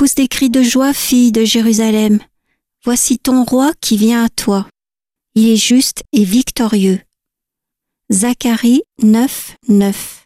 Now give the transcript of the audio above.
Pousse des cris de joie, fille de Jérusalem. Voici ton roi qui vient à toi. Il est juste et victorieux. Zacharie 9, 9.